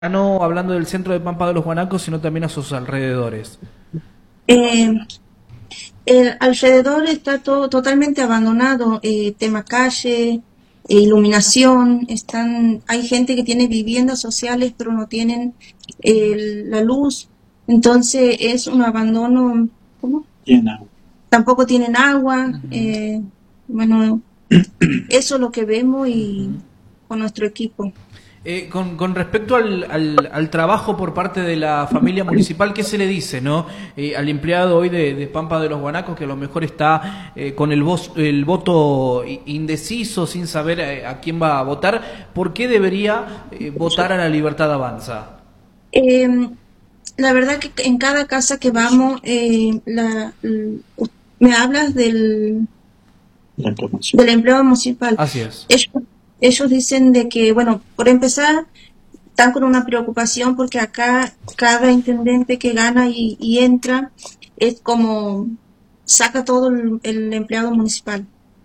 No hablando del centro de Pampa de los Guanacos, sino también a sus alrededores. Eh, el alrededor está todo totalmente abandonado, tema calle, iluminación, hay gente que tiene viviendas sociales pero no tienen la luz, entonces es un abandono. ¿Cómo? Llena. Tampoco tienen agua, Ujú. bueno, eso es lo que vemos y Ujú. con nuestro equipo. Con respecto al trabajo por parte de la familia municipal, ¿qué se le dice, no? Al empleado hoy de Pampa de los Guanacos, que a lo mejor está con el voto indeciso, sin saber a quién va a votar, ¿por qué debería votar a La Libertad Avanza? Eh, la verdad que en cada casa que vamos, me hablas La del información. empleo municipal. Así es. Ellos, ellos dicen de que, bueno, por empezar, están con una preocupación porque acá cada intendente que gana y entra es como saca todo el empleado municipal,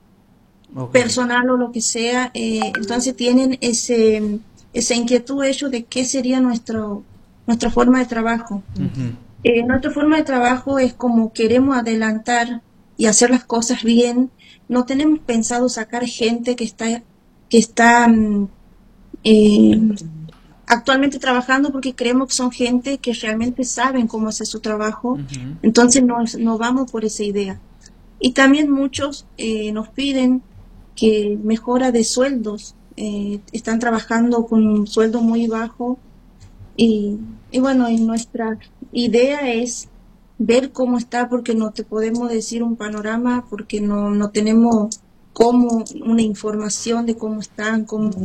Ok. personal o lo que sea. Entonces tienen esa inquietud ellos de qué sería nuestra forma de trabajo. Ujú. Nuestra forma de trabajo es como queremos adelantar y hacer las cosas bien. No tenemos pensado sacar gente que está eh, actualmente trabajando porque creemos que son gente que realmente saben cómo hacer su trabajo. Ujú. Entonces no vamos por esa idea. Y también muchos nos piden que mejora de sueldos. Están trabajando con un sueldo muy bajo y, y bueno, y nuestra idea es ver cómo está, porque no te podemos decir un panorama, porque no tenemos como una información de cómo están,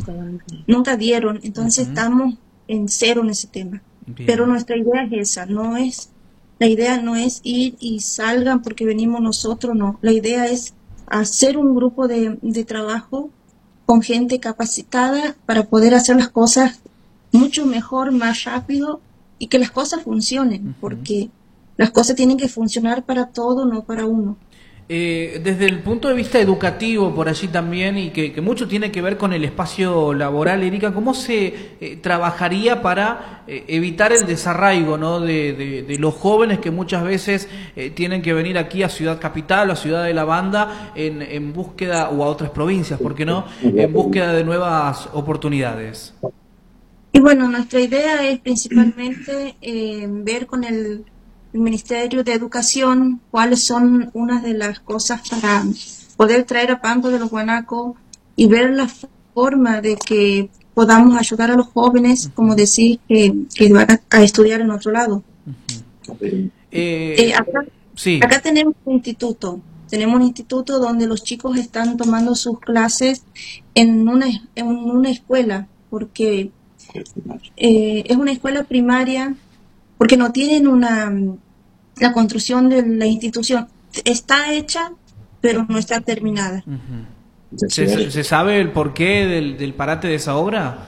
nunca dieron, entonces Ujú. estamos en cero en ese tema. Pero Bien. nuestra idea es esa, la idea no es ir y salgan porque venimos nosotros, no. La idea es hacer un grupo de trabajo con gente capacitada para poder hacer las cosas mucho mejor, más rápido y que las cosas funcionen, Ujú. porque las cosas tienen que funcionar para todo, no para uno. Desde el punto de vista educativo, por allí también, y que mucho tiene que ver con el espacio laboral, Erika, ¿cómo se trabajaría para evitar el desarraigo, ¿no? de los jóvenes que muchas veces tienen que venir aquí a Ciudad Capital o a Ciudad de la Banda en búsqueda, o a otras provincias, ¿por qué no?, en búsqueda de nuevas oportunidades. Y bueno, nuestra idea es principalmente ver con el Ministerio de Educación cuáles son unas de las cosas para poder traer a Pampa de los Guanacos y ver la forma de que podamos ayudar a los jóvenes, como Ujú. decir, que van a estudiar en otro lado. Ujú. Eh, Eh, acá, sí. acá tenemos un instituto donde los chicos están tomando sus clases en una escuela, porque es una escuela primaria porque no tienen la construcción de la institución. Está hecha, pero no está terminada. Ujú. ¿Se sabe el porqué del parate de esa obra?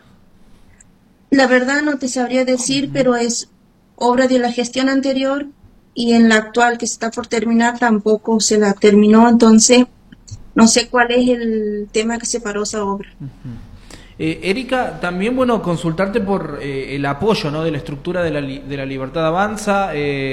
La verdad no te sabría decir, Ujú. pero es obra de la gestión anterior y en la actual que se está por terminar tampoco se la terminó, entonces no sé cuál es el tema que separó esa obra. Ujú. Erika, también bueno consultarte por el apoyo, ¿no?, de la estructura de la Libertad Avanza,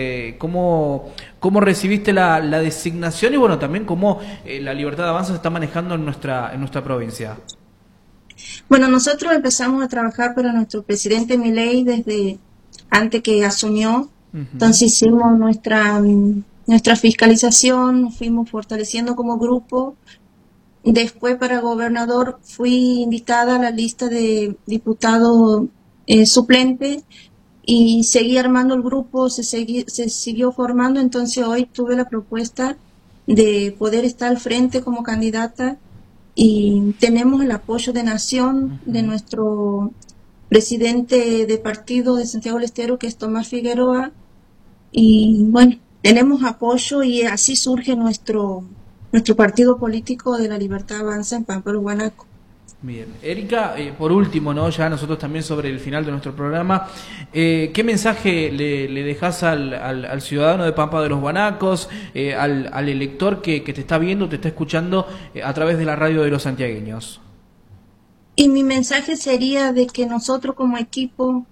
cómo recibiste la designación y bueno también cómo la Libertad Avanza se está manejando en nuestra provincia. Bueno, nosotros empezamos a trabajar para nuestro presidente Milei desde antes que asumió. Ujú. Entonces hicimos nuestra fiscalización, nos fuimos fortaleciendo como grupo. Después para gobernador fui invitada a la lista de diputados suplentes y seguí armando el grupo, se siguió formando. Entonces hoy tuve la propuesta de poder estar al frente como candidata y tenemos el apoyo de Nación, de Ujú. nuestro presidente de partido de Santiago del Estero, que es Tomás Figueroa, y bueno, tenemos apoyo y así surge nuestro partido político de la Libertad Avanza en Pampa, Guanaco. Bien, Erika, por último, ¿no?, ya nosotros también sobre el final de nuestro programa, ¿qué mensaje le dejás al ciudadano de Pampa de los Guanacos, al elector que te está viendo, te está escuchando a través de la radio de los santiagueños? Y mi mensaje sería de que nosotros como equipo